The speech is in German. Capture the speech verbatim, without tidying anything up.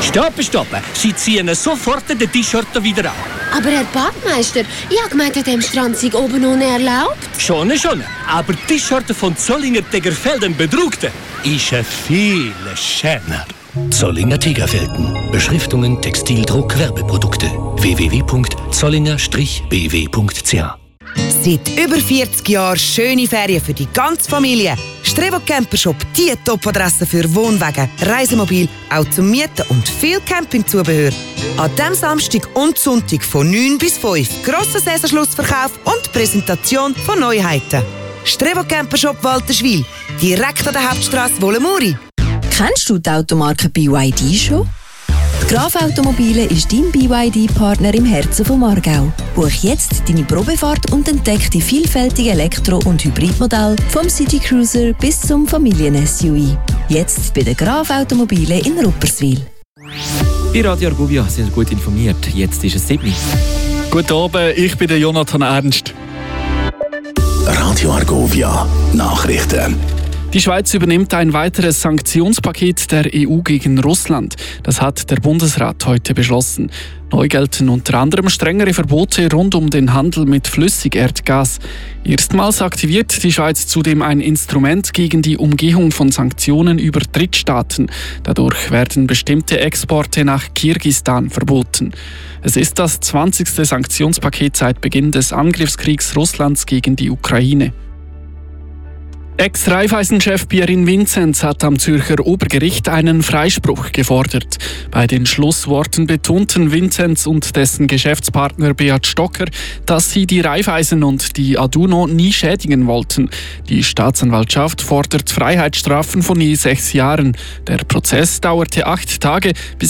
Stoppen, stoppen! Sie ziehen sofort den T-Shirt wieder an. Aber Herr Badmeister, ich habe gemeint, an diesem Strand sei oben ohne erlaubt. Schon, schon. Aber die T-Shirt von Zollinger Tegerfelden bedruckte ist ein viel schöner. Zollinger Tegerfelden. Beschriftungen, Textildruck, Werbeprodukte. w w w punkt zollinger b w punkt c h Seit über vierzig Jahren schöne Ferien für die ganze Familie. Strevo Campershop, die Top-Adresse für Wohnwagen, Reisemobil, auch zum Mieten und viel Campingzubehör. An diesem Samstag und Sonntag von neun bis fünf grosser Saisonschlussverkauf und Präsentation von Neuheiten. Strevo Campershop Walterswil, direkt an der Hauptstrasse Wollemuri. Kennst du die Automarke B Y D schon? Die Graf Automobile ist dein B Y D-Partner im Herzen von Aargau. Buch jetzt deine Probefahrt und entdecke die vielfältigen Elektro- und Hybridmodelle vom City Cruiser bis zum Familien-S U V. Jetzt bei der Graf Automobile in Rupperswil. Bei Radio Argovia sind wir gut informiert. Jetzt ist es sieben. Guten Abend, ich bin der Jonathan Ernst. Radio Argovia Nachrichten. Die Schweiz übernimmt ein weiteres Sanktionspaket der E U gegen Russland. Das hat der Bundesrat heute beschlossen. Neu gelten unter anderem strengere Verbote rund um den Handel mit Flüssigerdgas. Erstmals aktiviert die Schweiz zudem ein Instrument gegen die Umgehung von Sanktionen über Drittstaaten. Dadurch werden bestimmte Exporte nach Kirgisistan verboten. Es ist das zwanzigste Sanktionspaket seit Beginn des Angriffskriegs Russlands gegen die Ukraine. Ex-Raiffeisen-Chef Pierin Vinzenz hat am Zürcher Obergericht einen Freispruch gefordert. Bei den Schlussworten betonten Vinzenz und dessen Geschäftspartner Beat Stocker, dass sie die Raiffeisen und die Aduno nie schädigen wollten. Die Staatsanwaltschaft fordert Freiheitsstrafen von je sechs Jahren. Der Prozess dauerte acht Tage, bis